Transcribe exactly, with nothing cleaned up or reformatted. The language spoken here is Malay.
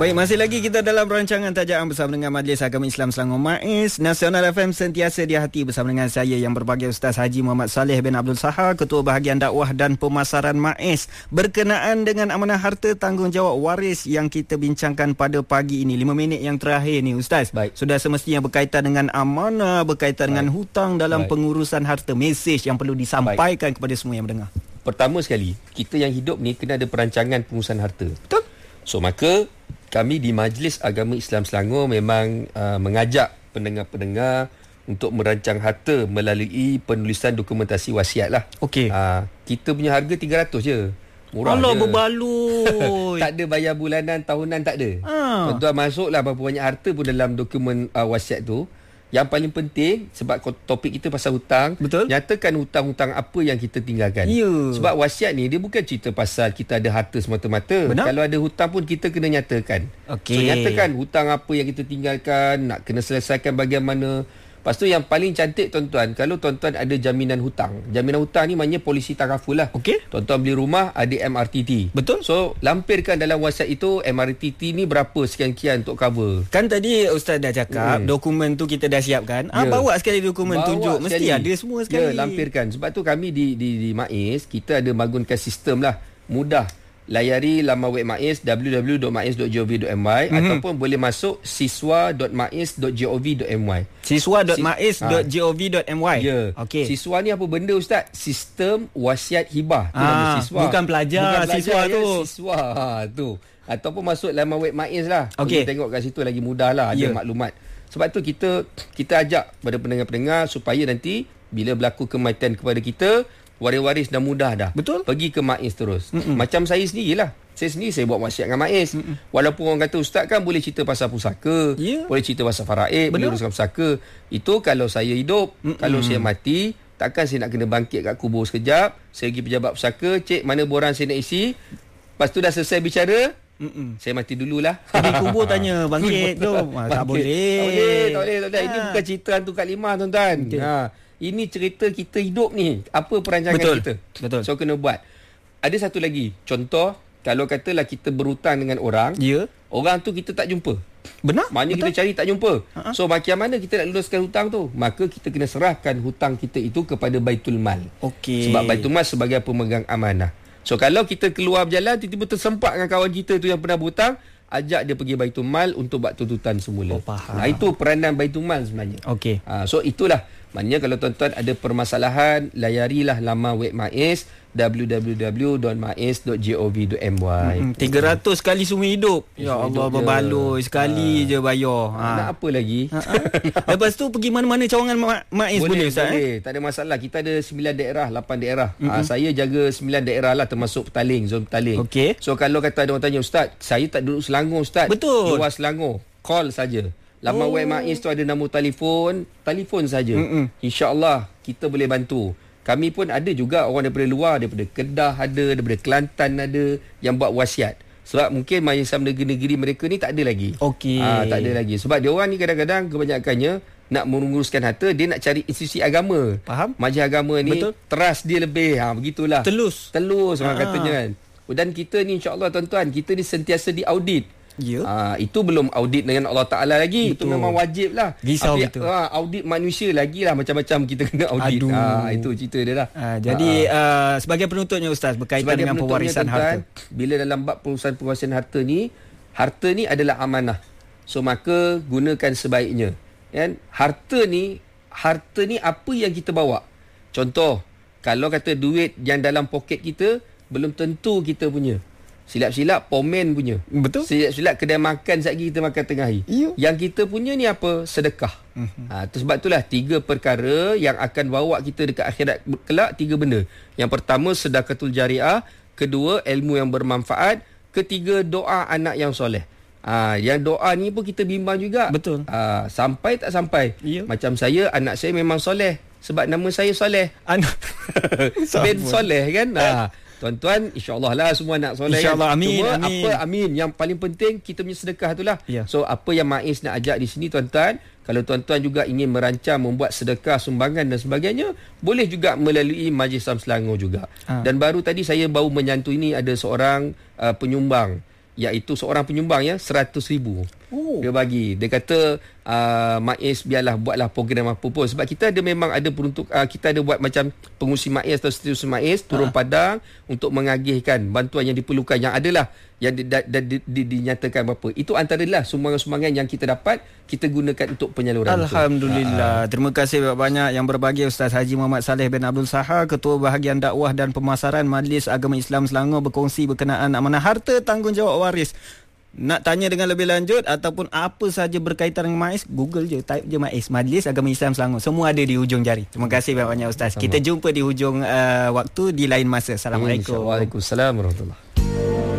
Baik, masih lagi kita dalam rancangan Tajaan bersama dengan Majlis Agama Islam Selangor MAIS. Nasional F M sentiasa di hati bersama dengan saya yang berbahagia Ustaz Haji Muhammad Saleh bin Abdul Sahar, Ketua Bahagian Dakwah dan Pemasaran MAIS. Berkenaan dengan amanah harta tanggungjawab waris yang kita bincangkan pada pagi ini, lima minit yang terakhir ni Ustaz. Baik. Sudah semestinya berkaitan dengan amanah, berkaitan Baik. dengan hutang dalam Baik. pengurusan harta. Mesej yang perlu disampaikan Baik. kepada semua yang mendengar. Pertama sekali, kita yang hidup ni kena ada perancangan pengurusan harta. Betul. So maka kami di Majlis Agama Islam Selangor memang uh, mengajak pendengar-pendengar untuk merancang harta melalui penulisan dokumentasi wasiat lah. Okey. Uh, kita punya harga tiga ratus je. Murah Allah, je. berbaloi. Tak ada bayar bulanan, tahunan, tak ada. Ha. Tuan-tuan masuklah berapa banyak harta pun dalam dokumen uh, wasiat tu. Yang paling penting, sebab topik kita pasal hutang, Betul. nyatakan hutang-hutang apa yang kita tinggalkan. Ya. Sebab wasiat ni dia bukan cerita pasal kita ada harta semata-mata. Benar. Kalau ada hutang pun kita kena nyatakan. Okey. So nyatakan hutang apa yang kita tinggalkan, nak kena selesaikan bagaimana. Lepas tu yang paling cantik tuan-tuan, kalau tuan-tuan ada jaminan hutang. Jaminan hutang ni maknanya polisi takaful lah. Okey. Tuan-tuan beli rumah ada M R T T. Betul. So lampirkan dalam wasiat itu M R T T ni berapa sekian-sekian untuk cover. Kan tadi Ustaz dah cakap, Hmm. dokumen tu kita dah siapkan. Ah, Ya. bawa sekali dokumen, Bawa tunjuk. Mesti sekali. ada semua sekali. Ya, lampirkan. Sebab tu kami di di, di MAIS, kita ada bangunkan sistem lah. Mudah. Layari laman web MAIS w w w dot mais dot gov dot my mm-hmm. ataupun boleh masuk siswa dot mais dot gov dot my. siswa dot mais dot gov dot my. Ya. Okey. Siswa ni apa benda Ustaz? Sistem wasiat hibah. Tu Ah, nama siswa. bukan pelajar, Bukan pelajar siswa ya, tu. Siswa. Ha, tu. Ataupun masuk laman web MAIS lah. Okey. Boleh tengok kat situ lagi mudah lah. Ada Ya. maklumat. Sebab tu kita kita ajak pada pendengar-pendengar supaya nanti bila berlaku kematian kepada kita, waris-waris dah mudah dah. Betul. Pergi ke MAIS terus. Mm-mm. Macam saya sendirilah. Saya sendiri saya buat wasiat dengan MAIS. Mm-mm. Walaupun orang kata ustaz kan boleh cerita pasal pusaka, Yeah. boleh cerita pasal faraid, boleh Benar. uruskan pusaka. Itu kalau saya hidup. Mm-mm. Kalau saya mati, takkan saya nak kena bangkit kat kubur sekejap. Saya pergi pejabat pusaka, cek mana borang saya nak isi. Lepas tu dah selesai bicara, Mm-mm. saya mati dululah. Di kubur tanya bangkit tu. Ah, tak boleh. Tak boleh, tak boleh, tak boleh. Ini Ha. bukan cerita hantu Kak Limah tuan-tuan. Betul. Ha. Ini cerita kita hidup ni. Apa perancangan Betul. kita. Betul. So kena buat. Ada satu lagi. Contoh, kalau katalah kita berhutang dengan orang, Ya. orang tu kita tak jumpa. Benar? Maknanya Betul. kita cari tak jumpa. Ha-ha. So macam mana kita nak luluskan hutang tu? Maka kita kena serahkan hutang kita itu kepada Baitul Mal. Okey. Sebab Baitul Mal sebagai pemegang amanah. So kalau kita keluar berjalan, tiba-tiba tersempat dengan kawan kita tu yang pernah berhutang, ajak dia pergi Baitul Mal untuk buat tuntutan semula. Oh, faham. Nah, itu peranan Baitul Mal sebenarnya. Okey. Ha, so itulah. Maknanya kalau tuan-tuan ada permasalahan, layarilah laman web MAIS w w w dot mais dot gov dot my. Hmm, tiga ratus kali semua hidup. Ya Semua Allah, hidup berbaloi je. sekali Ha. je bayar. Ha. Nak apa lagi? Ha, ha. Lepas tu pergi mana-mana cawangan Ma- MAIS boleh, boleh, Ustaz? Eh? boleh. Tak ada masalah. Kita ada sembilan daerah, lapan daerah. Mm-hmm. Ha, saya jaga sembilan daerah lah termasuk Petaling, zon Petaling. Okey. So kalau kata ada orang tanya, Ustaz, saya tak duduk Selangor Ustaz. Betul. Luar Selangor. Call saja. Laman Oh. web MAIS tu ada nombor telefon, telefon saja. Mm-mm. InsyaAllah kita boleh bantu. Kami pun ada juga orang daripada luar, daripada Kedah ada, daripada Kelantan ada yang buat wasiat. Sebab mungkin majlis negeri-negeri mereka ni tak ada lagi. Okey. Ah, tak ada lagi. Sebab dia orang ni kadang-kadang kebanyakannya nak menguruskan harta, dia nak cari institusi agama. Faham? Majlis agama ni Betul. trust dia lebih. Ha, begitulah. Telus. Telus orang Ah. katanya kan. Dan kita ni insya-Allah tuan-tuan, kita ni sentiasa diaudit. Ya. Ha, itu belum audit dengan Allah Ta'ala lagi. Betul. Itu memang wajib lah. Risau Tapi, gitu. Ha, audit manusia lagi lah. Macam-macam kita kena audit. Aduh. Ha, itu cerita dia lah. Ha, jadi uh, sebagai penutupnya Ustaz berkaitan Sebagai dengan penutupnya, pewarisan tuan-tuan, harta. bila dalam bab pengurusan pewarisan harta ni, harta ni adalah amanah. So maka gunakan sebaiknya. Kan? Harta ni, harta ni apa yang kita bawa. Contoh, kalau kata duit yang dalam poket kita belum tentu kita punya. Silap-silap pomen punya. Betul. Silap-silap kedai makan sekejap lagi kita makan tengah hari. Ya. Yang kita punya ni apa? Sedekah. Mm-hmm. Ha, tu sebab itulah tiga perkara yang akan bawa kita dekat akhirat kelak, tiga benda. Yang pertama sedekatul jariah, kedua ilmu yang bermanfaat, ketiga doa anak yang soleh. Ha, yang doa ni pun kita bimbang juga. Betul. Ha, sampai tak sampai. Ya. Macam saya, anak saya memang soleh. Sebab nama saya Soleh. Anak bin Soleh kan. Ha, tuan-tuan, insya-Allah lah semua nak soleh. InsyaAllah, kan? amin, Cuma amin. apa amin, yang paling penting kita punya sedekah itulah. Ya. So apa yang MAIS nak ajak di sini tuan-tuan, kalau tuan-tuan juga ingin merancang membuat sedekah, sumbangan dan sebagainya, boleh juga melalui Majlis Islam Selangor juga. Ha. Dan baru tadi saya baru menyantu ini ada seorang uh, penyumbang iaitu seorang penyumbang ya seratus ribu. Oh. Dia bagi. Dia kata uh, MAIS biarlah buatlah program apa pun. Sebab kita ada memang ada peruntuk uh, kita ada buat macam pengurusi MAIS atau setiausaha MAIS turun ha. padang untuk mengagihkan bantuan yang diperlukan, yang adalah yang di, di, di, di, dinyatakan berapa. Itu antaralah sumbangan-sumbangan yang kita dapat, kita gunakan untuk penyaluran. Alhamdulillah. Ha. Terima kasih banyak yang berbahagia Ustaz Haji Muhammad Saleh bin Abdul Sahar, Ketua Bahagian Dakwah dan Pemasaran Majlis Agama Islam Selangor, berkongsi berkenaan amanah harta tanggungjawab waris. Nak tanya dengan lebih lanjut ataupun apa saja berkaitan dengan MAIS, Google je, type je MAIS, Majlis Agama Islam Selangor. Semua ada di hujung jari. Terima kasih banyak Ustaz. Sama. Kita jumpa di hujung uh, waktu di lain masa. Assalamualaikum. Waalaikumsalam warahmatullahi.